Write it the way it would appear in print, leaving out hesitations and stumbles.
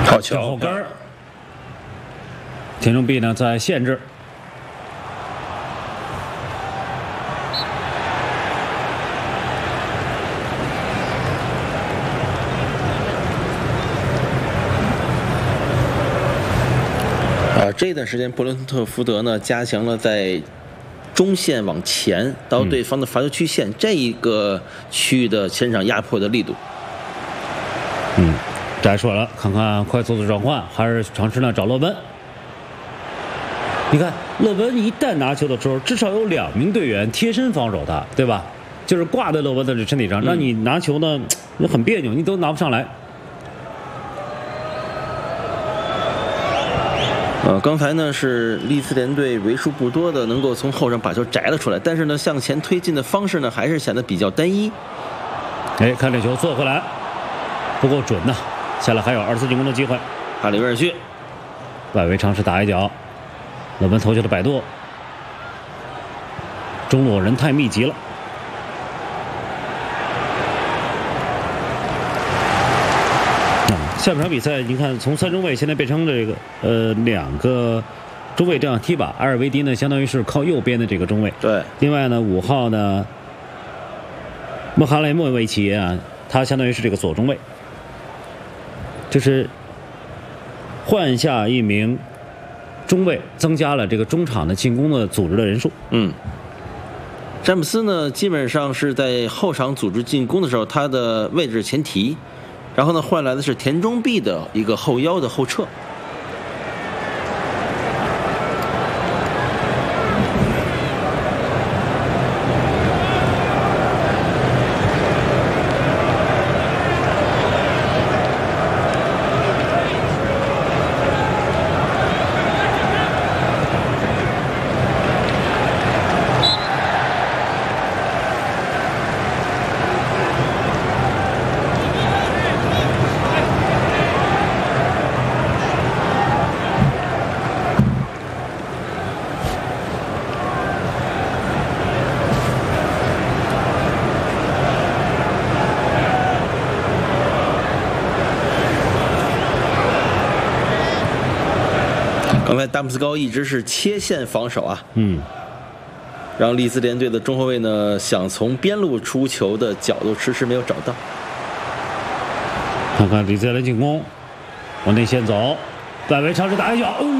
好脚后跟儿。田中碧呢在限制。 这段时间布伦特福德呢加强了在中线往前到对方的罚球区线这一个区域的前场压迫的力度。 摘出来了，看看快速的转换，还是尝试呢找勒本。你看勒本一旦拿球的时候，至少有2名队员贴身防守他，对吧？就是挂在勒本的这身体上，让你拿球呢很别扭，你都拿不上来。 刚才呢是利兹联队为数不多的能够从后场把球摘了出来，但是呢向前推进的方式呢还是显得比较单一。 看这球做回来不够准呐，下来还有2次进攻的机会。 哈里威尔逊外围尝试打一脚，勒本头球的摆渡，中路人太密集了。下半场比赛，你看从3中卫现在变成这个2个中卫这样踢吧。阿尔维迪呢，相当于是靠右边的这个中卫。 对。 另外呢，5号呢，穆哈雷莫维奇啊，他相当于是这个左中卫，就是换下一名中卫，增加了这个中场的进攻的组织的人数。 詹姆斯呢，基本上是在后场组织进攻的时候，他的位置前提。然后呢，换来的是田中碧的一个后腰的后撤。刚才达姆斯高一直是切线防守啊，让利兹联队的中后卫呢想从边路出球的角度迟迟没有找到。 看看利兹联进攻，往内线走，外围尝试打一脚，